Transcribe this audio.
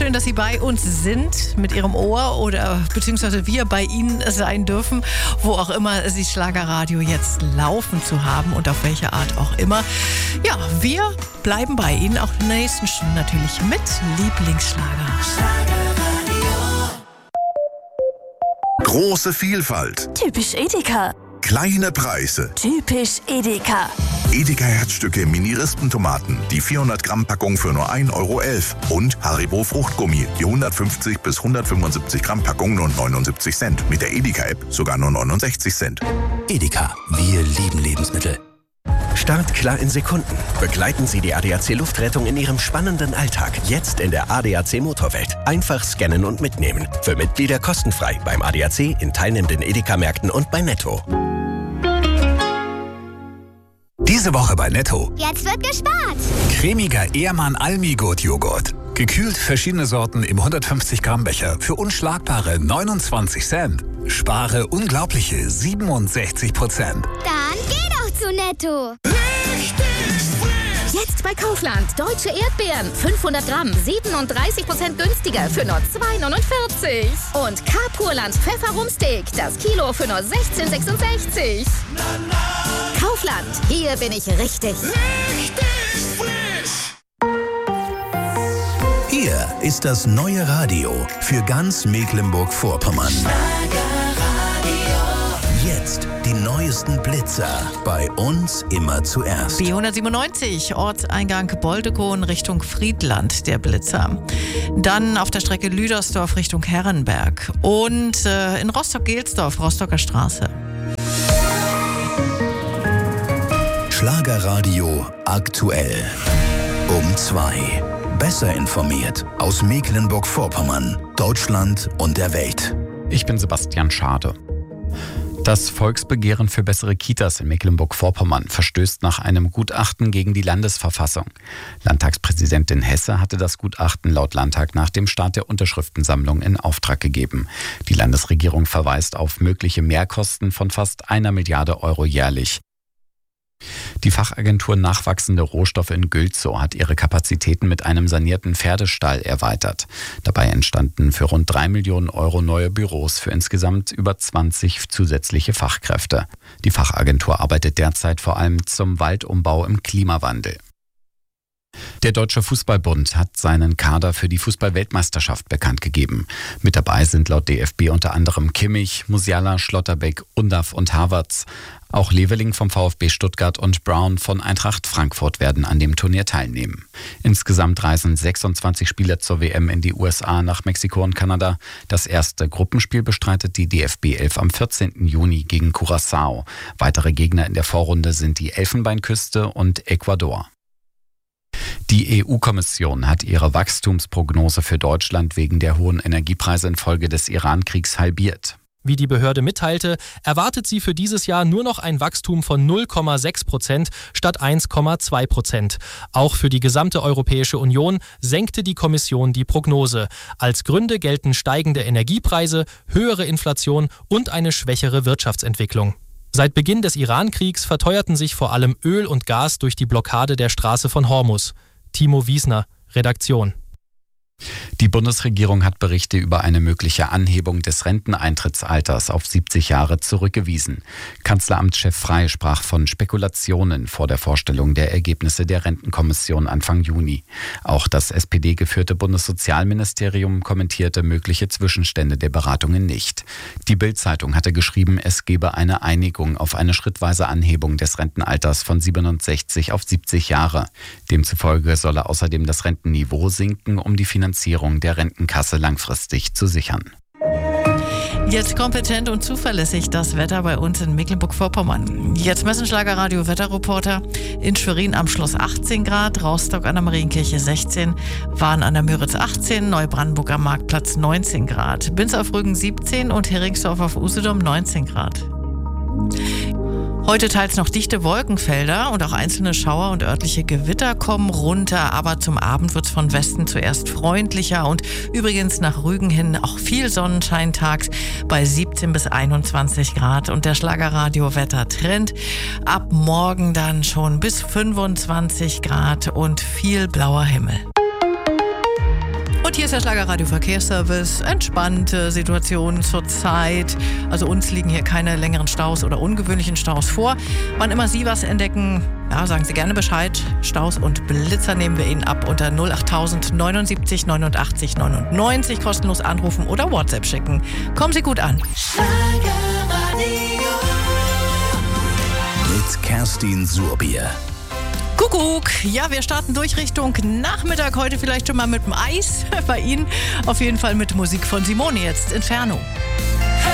schön, dass Sie bei uns sind mit Ihrem Ohr oder beziehungsweise wir bei Ihnen sein dürfen, wo auch immer Sie Schlagerradio jetzt laufen zu haben und auf welche Art auch immer. Ja, wir bleiben bei Ihnen auch in der nächsten Stunde natürlich mit Lieblingsschlager. Große Vielfalt. Typisch Edeka. Kleine Preise. Typisch Edeka. Edeka Herzstücke Mini-Rispentomaten, die 400 Gramm Packung für nur 1,11 € und Haribo Fruchtgummi, die 150 bis 175 Gramm Packung nur 79 Cent. Mit der Edeka-App sogar nur 69 Cent. Edeka, wir lieben Lebensmittel. Start klar in Sekunden. Begleiten Sie die ADAC Luftrettung in Ihrem spannenden Alltag. Jetzt in der ADAC Motorwelt. Einfach scannen und mitnehmen. Für Mitglieder kostenfrei beim ADAC, in teilnehmenden Edeka-Märkten und bei Netto. Diese Woche bei Netto. Jetzt wird gespart. Cremiger Ehrmann Almi-Gut-Joghurt. Gekühlt verschiedene Sorten im 150 Gramm Becher für unschlagbare 29 Cent. Spare unglaubliche 67%. Dann geh doch zu Netto. Jetzt bei Kaufland. Deutsche Erdbeeren. 500 Gramm. 37% günstiger für nur 2,49. Und K-Purland Pfefferumsteak. Das Kilo für nur 16,66. Kaufland. Hier bin ich richtig. Hier ist das neue Radio für ganz Mecklenburg-Vorpommern. Jetzt die neuesten Blitzer. Bei uns immer zuerst. B197, Ortseingang Boldekohn Richtung Friedland, der Blitzer. Dann auf der Strecke Lüdersdorf Richtung Herrenberg. Und in Rostock-Gelsdorf, Rostocker Straße. Schlagerradio aktuell. Um 2. Besser informiert aus Mecklenburg-Vorpommern, Deutschland und der Welt. Ich bin Sebastian Schade. Das Volksbegehren für bessere Kitas in Mecklenburg-Vorpommern verstößt nach einem Gutachten gegen die Landesverfassung. Landtagspräsidentin Hesse hatte das Gutachten laut Landtag nach dem Start der Unterschriftensammlung in Auftrag gegeben. Die Landesregierung verweist auf mögliche Mehrkosten von fast 1 Milliarde Euro jährlich. Die Fachagentur Nachwachsende Rohstoffe in Gülzow hat ihre Kapazitäten mit einem sanierten Pferdestall erweitert. Dabei entstanden für rund 3 Millionen Euro neue Büros für insgesamt über 20 zusätzliche Fachkräfte. Die Fachagentur arbeitet derzeit vor allem zum Waldumbau im Klimawandel. Der Deutsche Fußballbund hat seinen Kader für die Fußball-Weltmeisterschaft bekannt gegeben. Mit dabei sind laut DFB unter anderem Kimmich, Musiala, Schlotterbeck, Undav und Havertz. Auch Leveling vom VfB Stuttgart und Brown von Eintracht Frankfurt werden an dem Turnier teilnehmen. Insgesamt reisen 26 Spieler zur WM in die USA, nach Mexiko und Kanada. Das erste Gruppenspiel bestreitet die DFB 11 am 14. Juni gegen Curaçao. Weitere Gegner in der Vorrunde sind die Elfenbeinküste und Ecuador. Die EU-Kommission hat ihre Wachstumsprognose für Deutschland wegen der hohen Energiepreise infolge des Iran-Kriegs halbiert. Wie die Behörde mitteilte, erwartet sie für dieses Jahr nur noch ein Wachstum von 0,6% statt 1,2%. Auch für die gesamte Europäische Union senkte die Kommission die Prognose. Als Gründe gelten steigende Energiepreise, höhere Inflation und eine schwächere Wirtschaftsentwicklung. Seit Beginn des Iran-Kriegs verteuerten sich vor allem Öl und Gas durch die Blockade der Straße von Hormuz. Timo Wiesner, Redaktion. Die Bundesregierung hat Berichte über eine mögliche Anhebung des Renteneintrittsalters auf 70 Jahre zurückgewiesen. Kanzleramtschef Frey sprach von Spekulationen vor der Vorstellung der Ergebnisse der Rentenkommission Anfang Juni. Auch das SPD-geführte Bundessozialministerium kommentierte mögliche Zwischenstände der Beratungen nicht. Die Bild-Zeitung hatte geschrieben, es gebe eine Einigung auf eine schrittweise Anhebung des Rentenalters von 67 auf 70 Jahre. Demzufolge solle außerdem das Rentenniveau sinken, um die Finanzierung der Rentenkasse langfristig zu sichern. Jetzt kompetent und zuverlässig das Wetter bei uns in Mecklenburg-Vorpommern. Jetzt messen Schlagerradio Wetterreporter in Schwerin am Schloss 18 Grad, Rostock an der Marienkirche 16, Wahn an der Müritz 18, Neubrandenburg am Marktplatz 19 Grad, Binz auf Rügen 17 und Heringsdorf auf Usedom 19 Grad. Heute teils noch dichte Wolkenfelder und auch einzelne Schauer und örtliche Gewitter kommen runter, aber zum Abend wird es von Westen zuerst freundlicher und übrigens nach Rügen hin auch viel Sonnenschein tags bei 17 bis 21 Grad und der Schlagerradio-Wettertrend ab morgen dann schon bis 25 Grad und viel blauer Himmel. Und hier ist der Schlagerradio Verkehrsservice. Entspannte Situation zurzeit. Also uns liegen hier keine längeren Staus oder ungewöhnlichen Staus vor. Wann immer Sie was entdecken, ja, sagen Sie gerne Bescheid. Staus und Blitzer nehmen wir Ihnen ab unter 08000 79 89 99. Kostenlos anrufen oder WhatsApp schicken. Kommen Sie gut an. Mit Kerstin Surbier. Kuckuck. Ja, wir starten durch Richtung Nachmittag. Heute vielleicht schon mal mit dem Eis. Bei Ihnen auf jeden Fall mit Musik von Simone jetzt. Inferno.